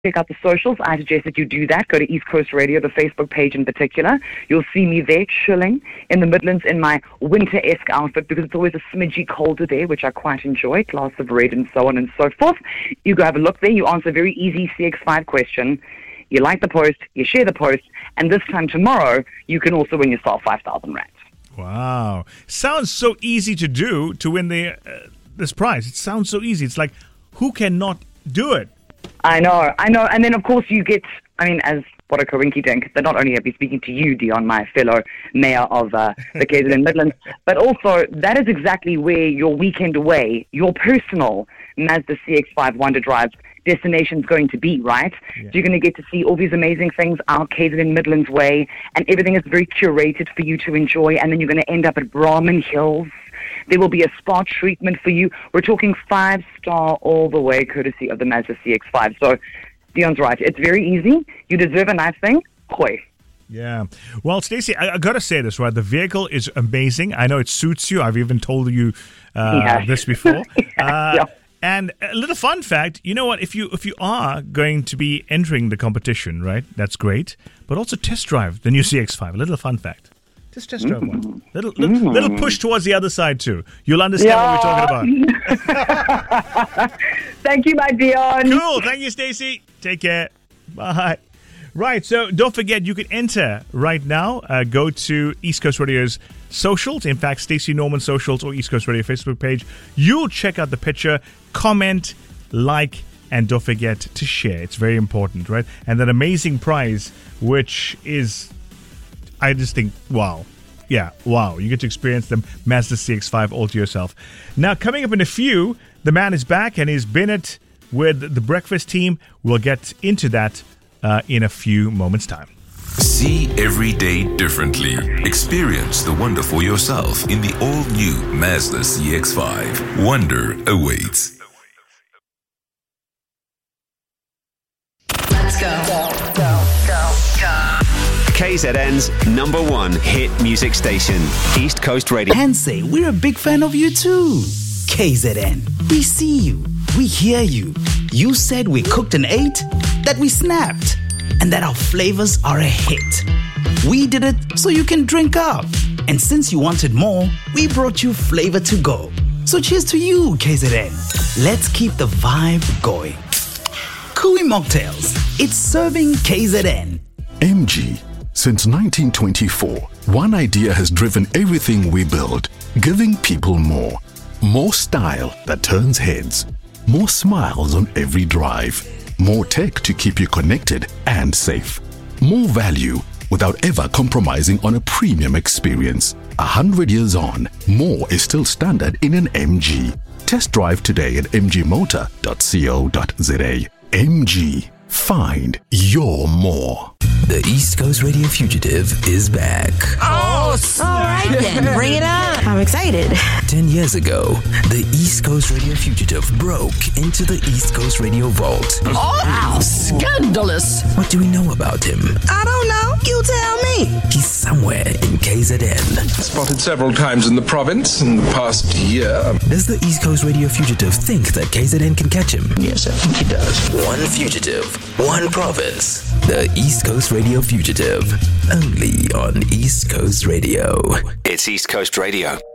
check out the socials. I suggest that you do that. Go to East Coast Radio, the Facebook page in particular. You'll see me there chilling in the Midlands in my winter-esque outfit because it's always a smidgy colder there, which I quite enjoy. Glass of red and so on and so forth. You go have a look there. You answer a very easy CX5 question. You like the post, you share the post, and this time tomorrow, you can also win yourself 5,000 rand. Wow. Sounds so easy to do to win this prize. It sounds so easy. It's like, who cannot do it? I know. And then, of course, you get, as what a coinky dink, that not only have been speaking to you, Dion, my fellow mayor of the KZN Midlands, but also that is exactly where your weekend away, your personal Mazda CX-5 Wonder Drive destination is going to be, right? Yeah. So you're going to get to see all these amazing things out KZN Midlands way, and everything is very curated for you to enjoy, and then you're going to end up at Brahman Hills. There will be a spa treatment for you. We're talking 5-star all the way, courtesy of the Mazda CX-5. So, Dion's right. It's very easy. You deserve a nice thing. Koi. Yeah. Well, Stacey, I got to say this, right? The vehicle is amazing. I know it suits you. I've even told you this before. Yeah. And a little fun fact, you know what? If you are going to be entering the competition, right? That's great. But also test drive the new CX-5. A little fun fact. Just test drive one. Little push towards the other side too. You'll understand what we're talking about. Thank you, my Dion. Cool. Thank you, Stacey. Take care. Bye. Right. So don't forget, you can enter right now. Go to East Coast Radio's socials. In fact, Stacey Norman socials or East Coast Radio Facebook page. You'll check out the picture, comment, like, and don't forget to share. It's very important, right? And that amazing prize, which is, I just think, wow. Yeah, wow. You get to experience the Mazda CX-5 all to yourself. Now, coming up in a few, the man is back and he's been it with the breakfast team. We'll get into that in a few moments' time. See every day differently. Experience the wonder for yourself in the all-new Mazda CX-5. Wonder awaits. Let's go. KZN's #1 hit music station, East Coast Radio. And say, we're a big fan of you too. KZN, we see you, we hear you. You said we cooked and ate, that we snapped, and that our flavors are a hit. We did it so you can drink up. And since you wanted more, we brought you flavor to go. So cheers to you, KZN. Let's keep the vibe going. Kui Mocktails, it's serving KZN. MG. Since 1924, one idea has driven everything we build, giving people more. More style that turns heads. More smiles on every drive. More tech to keep you connected and safe. More value without ever compromising on a premium experience. 100 years on, more is still standard in an MG. Test drive today at mgmotor.co.za. MG. Find your more. The East Coast Radio Fugitive is back. Oh, all right then. Bring it on. I'm excited. 10 years ago, the East Coast Radio Fugitive broke into the East Coast Radio Vault. Oh, wow. Scandalous. What do we know about him? I don't know. You tell me. He's somewhere in KZN. Spotted several times in the province in the past year. Does the East Coast Radio Fugitive think that KZN can catch him? Yes, I think he does. One fugitive, one province. The East Coast Radio Fugitive. Only on East Coast Radio. It's East Coast Radio.